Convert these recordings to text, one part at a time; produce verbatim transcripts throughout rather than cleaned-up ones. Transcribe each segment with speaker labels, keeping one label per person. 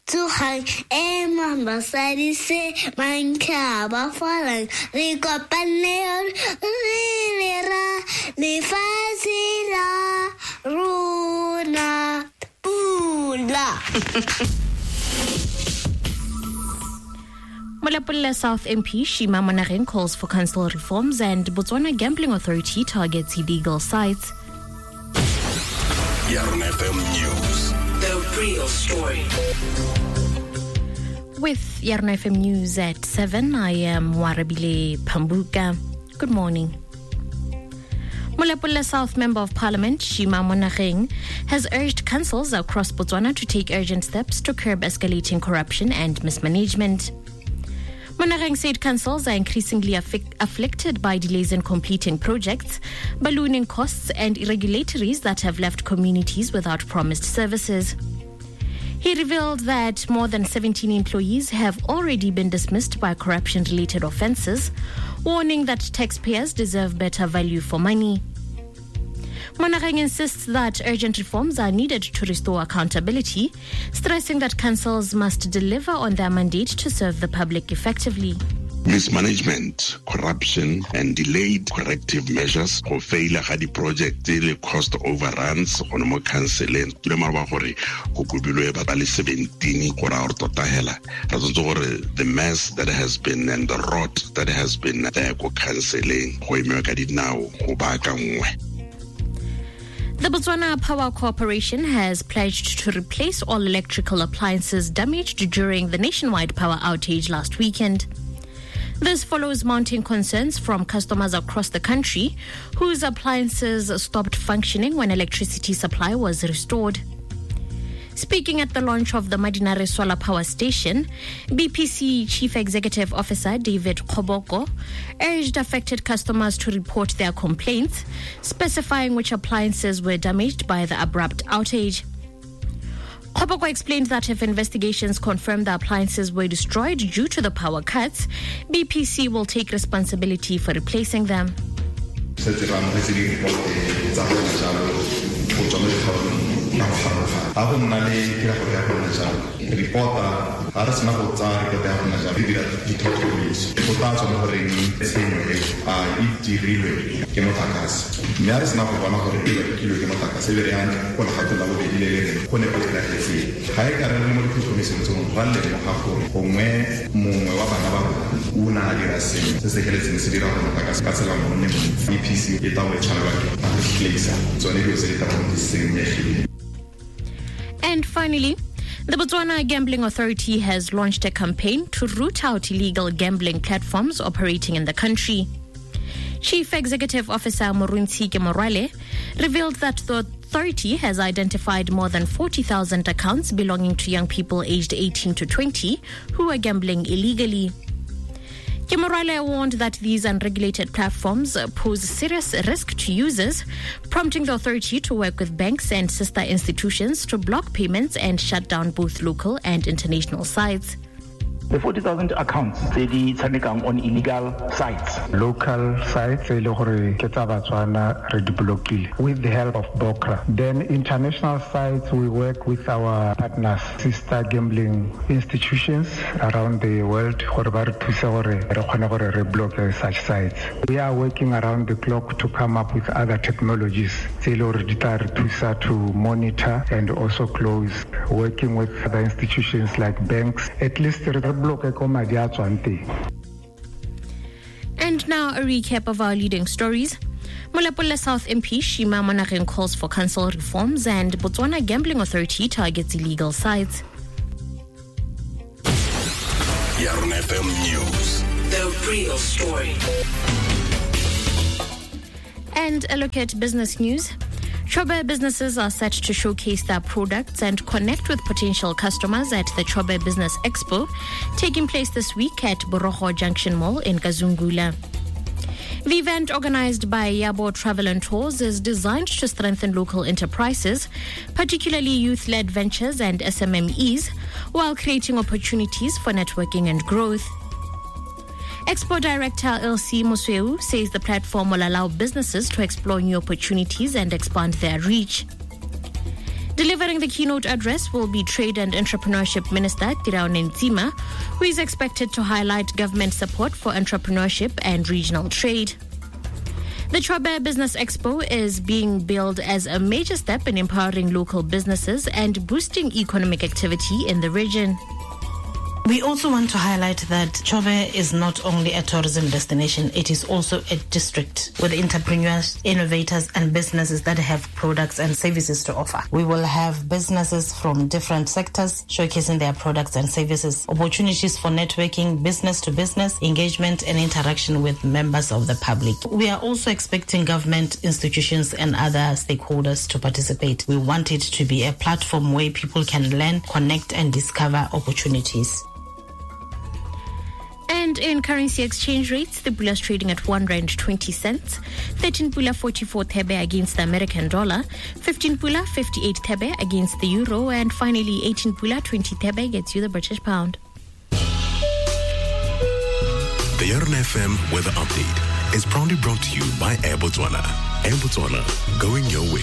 Speaker 1: Tuhang ema basadi se manka ba falang re kopane re ra le fasira runa pula.
Speaker 2: Molapolela South M P Shima Monageng calls for council reforms and Botswana Gambling Authority targets illegal sites.
Speaker 3: Yarn F M News. The real story.
Speaker 2: With Yarn F M News at seven, I am Warabile Pambuka. Good morning. Molapolela South Member of Parliament Shima Monageng has urged councils across Botswana to take urgent steps to curb escalating corruption and mismanagement. Monageng said councils are increasingly affi- afflicted by delays in completing projects, ballooning costs and irregularities that have left communities without promised services. He revealed that more than seventeen employees have already been dismissed by corruption-related offences, warning that taxpayers deserve better value for money. Monageng insists that urgent reforms are needed to restore accountability, stressing that councils must deliver on their mandate to serve the public effectively.
Speaker 4: Mismanagement, corruption, and delayed corrective measures go failure ga di-project le cost overruns on mo canceleng ke le mara ba gore go kubilwe ba le seventeen gore a re tota hela ra tsotse gore the mess that has been and the rot that has been there go canceleng go emewa ka dinao go ba ka nngwe.
Speaker 2: The Botswana Power Corporation has pledged to replace all electrical appliances damaged during the nationwide power outage last weekend. This follows mounting concerns from customers across the country whose appliances stopped functioning when electricity supply was restored. Speaking at the launch of the Madinare Solar Power Station, B P C Chief Executive Officer David Koboko urged affected customers to report their complaints, specifying which appliances were damaged by the abrupt outage. Koboko explained that if investigations confirm the appliances were destroyed due to the power cuts, B P C will take responsibility for replacing them.
Speaker 5: Ha go nna le tiragalo ya gona jalo reporta ga re sena go tsaya reporta ya gona jalo di dira dithotholiso go tla tswa mo goreng tshenyo e a e dirilwe ke motlakase mme a re sena go bona gore e rekilwe ke motlakase le re yang go le gato la bobedi le le go ne go diragetse ga e ka re le mo dithotholiso tsong ba le mo ga gore gongwe mongwe wa bana ba o na a dira sengwe se se heletseng se dira gore motlakase ka tsela mo nne mo B P C e tla o e tshwanela ke a replace tsone dilo tse di tla go di senyegile.
Speaker 2: And finally, the Botswana Gambling Authority has launched a campaign to root out illegal gambling platforms operating in the country. Chief Executive Officer Moruntsike Morale revealed that the authority has identified more than forty thousand accounts belonging to young people aged eighteen to twenty who are gambling illegally. Kimorale warned that these unregulated platforms pose serious risk to users, prompting the authority to work with banks and sister institutions to block payments and shut down both local and international sites.
Speaker 6: The forty thousand accounts they di tshamekang on illegal sites.
Speaker 7: Local sites e le gore ke tsa Botswana re di blockile with the help of Bokra. Then international sites we work with our partners, sister gambling institutions around the world gore ba re thusa gore re kgone gore re block such sites. We are working around the clock to come up with other technologies tse le gore di tla re thusa to monitor and also close, working with other institutions like banks, at least re
Speaker 2: And now a recap of our leading stories. Molapolela South M P Shima Monageng calls for council reforms and Botswana Gambling Authority targets illegal sites.
Speaker 3: Yarn F M News. The real story.
Speaker 2: And a look at business news. Chobe businesses are set to showcase their products and connect with potential customers at the Chobe Business Expo, taking place this week at Borogo Junction Mall in Kazungula. The event, organized by Yabo Travel and Tours, is designed to strengthen local enterprises, particularly youth-led ventures and S M M Es, while creating opportunities for networking and growth. Expo Director Elsie Musweu says the platform will allow businesses to explore new opportunities and expand their reach. Delivering the keynote address will be Trade and Entrepreneurship Minister Tirao Nzima, who is expected to highlight government support for entrepreneurship and regional trade. The Chobe Business Expo is being billed as a major step in empowering local businesses and boosting economic activity in the region.
Speaker 8: We also want to highlight that Chobe is not only a tourism destination, it is also a district with entrepreneurs, innovators and businesses that have products and services to offer. We will have businesses from different sectors showcasing their products and services, opportunities for networking, business to business, engagement and interaction with members of the public. We are also expecting government, institutions and other stakeholders to participate. We want it to be a platform where people can learn, connect and discover opportunities.
Speaker 2: And in currency exchange rates, the pula is trading at one rand twenty cents, thirteen pula forty-four thebe against the American dollar, fifteen pula fifty-eight thebe against the euro, and finally eighteen pula twenty thebe gets you the British pound.
Speaker 3: The R N F M Weather Update is proudly brought to you by Air Botswana. Air Botswana, going your way.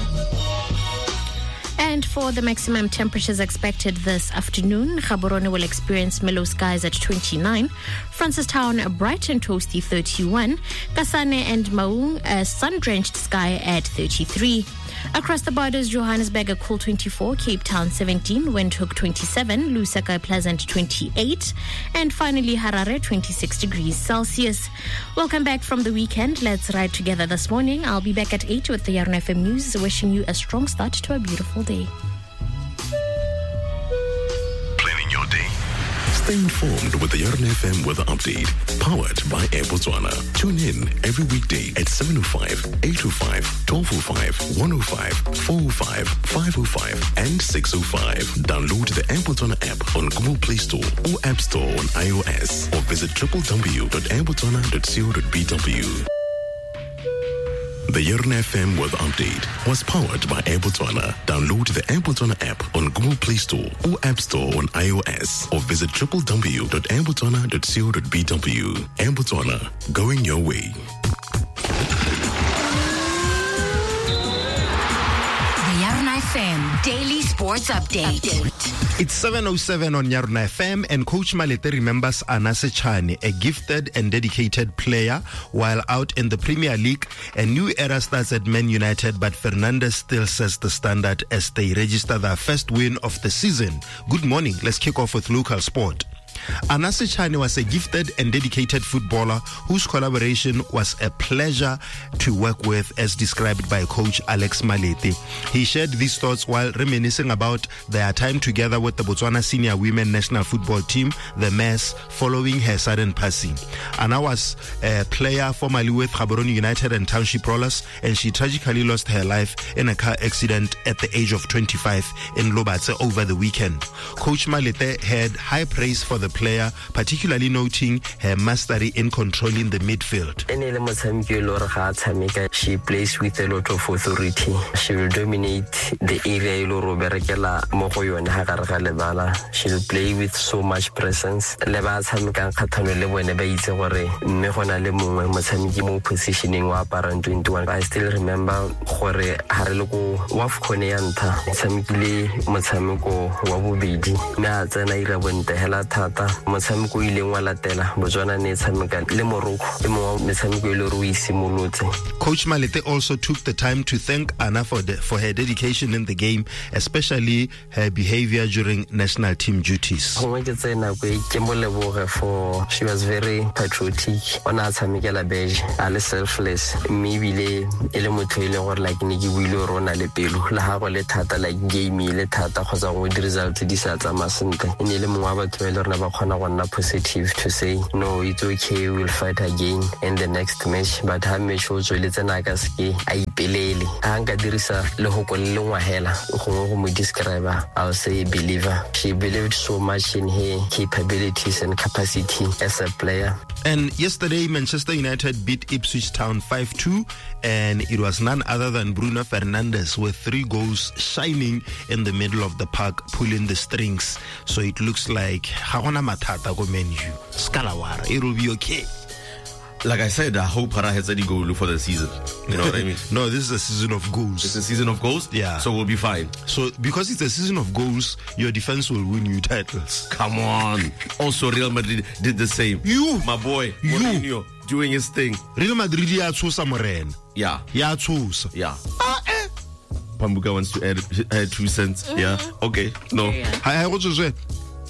Speaker 2: And for the maximum temperatures expected this afternoon, Gaborone will experience mellow skies at twenty-nine, Francistown a bright and toasty thirty-one, Kasane and Maung a sun-drenched sky at thirty-three. Across the borders, Johannesburg a cool twenty-four, Cape Town seventeen, Windhoek twenty-seven, Lusaka a pleasant twenty-eight, and finally Harare twenty-six degrees Celsius. Welcome back from the weekend. Let's ride together this morning. I'll be back at eight with the R N F M News, wishing you a strong start to a beautiful day.
Speaker 3: Planning your day. Stay informed with the R N F M Weather Update, powered by Air Botswana. Tune in every weekday at seven oh five, eight oh five, twelve oh five, one oh five, four oh five, five oh five, and six oh five. Download the Air Botswana app on Google Play Store or App Store on iOS, or visit w w w dot air botswana dot co dot b w. The R N F M Weather Update was powered by Air Botswana. Download the Air Botswana app on Google Play Store or App Store on iOS, or visit w w w dot air botswana dot co dot b w. Air Botswana, going your way.
Speaker 9: The R N F M Daily Sports Update. Update.
Speaker 10: It's seven oh seven on R N F M, and Coach Malete remembers Anase Chane, a gifted and dedicated player. While out in the Premier League, a new era starts at Man United, but Fernandes still sets the standard as they register their first win of the season. Good morning. Let's kick off with local sport. Anase Chane was a gifted and dedicated footballer whose collaboration was a pleasure to work with, as described by coach Alex Malete. He shared these thoughts while reminiscing about their time together with the Botswana senior women national football team, the M E S, following her sudden passing. Anna was a player formerly with Gaborone United and Township Rollers, and she tragically lost her life in a car accident at the age of twenty-five in Lobatse over the weekend. Coach Malete had high praise for the player, particularly noting her mastery in controlling the midfield.
Speaker 11: She plays with a lot of authority. She will dominate the area. She will play with so much presence. I still remember motshameko ile wa latela Botswana ne tshameka le Morocco e mo metshameko ile ro isimolotse.
Speaker 10: Coach Malete also took the time to thank Anna for the, for her dedication in the game, especially her behavior during national team duties.
Speaker 11: Go ke tsena go ke moleboge for she was very patriotic. Ona tshamekela beige, ale selfless. Maybe le ele motho ile gore like ne ke buile rona le pelo la ha go le thata like game ile thata go tsa go di result di sa tsama sentle. Ene le mongwa batho ile rena ba khona go nna positive to say no, it's okay, we'll fight again in the next match, but ha match o tswele tsena ka ske a ipelele a nka dirisa le go go le ngwa hela go go mo describe. I'll say believer. She believed so much in her capabilities and capacity as a player.
Speaker 10: And yesterday, Manchester United beat Ipswich Town five two, and it was none other than Bruno Fernandes with three goals shining in the middle of the park, pulling the strings. So it looks like Hawana Matata go menu. Skalawara, it will be okay.
Speaker 12: like I said, I hope Hara has any goal for the season. You know what I mean?
Speaker 10: No, this is a season of goals.
Speaker 12: It's a season of goals?
Speaker 10: Yeah.
Speaker 12: So we'll be fine.
Speaker 10: So because it's a season of goals, your defense will win you titles.
Speaker 12: Come on. Also, Real Madrid did the same.
Speaker 10: You,
Speaker 12: my boy,
Speaker 10: you
Speaker 12: Mourinho, doing his thing.
Speaker 10: Real Madrid ya tsusa Morena.
Speaker 12: Yeah.
Speaker 10: Ya tsusa.
Speaker 12: Yeah.
Speaker 10: Ah, eh.
Speaker 12: Pambuka wants to add, add two cents. Mm-hmm. Yeah. Okay. No.
Speaker 2: Yeah.
Speaker 10: Hi, what's your say?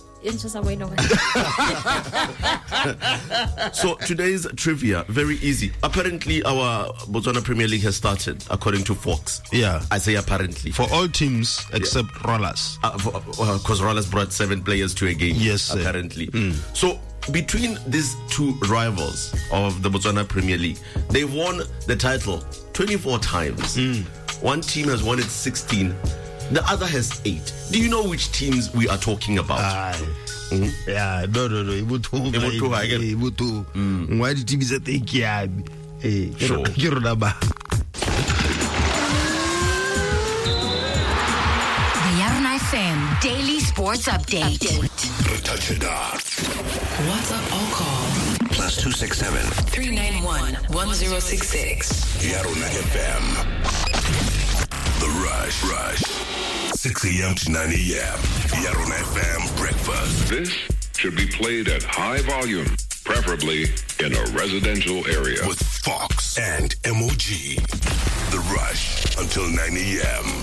Speaker 12: So today's trivia, very easy. Apparently our Botswana Premier League has started, according to Fox.
Speaker 10: Yeah.
Speaker 12: I say apparently.
Speaker 10: For all teams except yeah. Rollers.
Speaker 12: Because uh, uh, Rollers brought seven players to a game.
Speaker 10: Yes,
Speaker 12: apparently.
Speaker 10: Mm.
Speaker 12: So between these two rivals of the Botswana Premier League, they've won the title twenty-four times.
Speaker 10: Mm.
Speaker 12: One team has won it sixteen. The other has eight. Do you know which teams we are talking about?
Speaker 10: Ah, mm-hmm. Yeah, no, no, no. Ibutu,
Speaker 12: Ibutu, again.
Speaker 10: Ibutu. Why the teams that take care? Hey,
Speaker 12: sure.
Speaker 9: The Yarna F M Daily Sports Update.
Speaker 3: WhatsApp
Speaker 13: or call.
Speaker 3: Plus two six seven
Speaker 13: three nine one one zero six six.
Speaker 3: Yarna F M. The Rush. Rush. six a.m. to nine a.m. Yarna F M breakfast.
Speaker 14: This should be played at high volume, preferably in a residential area.
Speaker 3: With Fox and M O G. The Rush until nine a.m.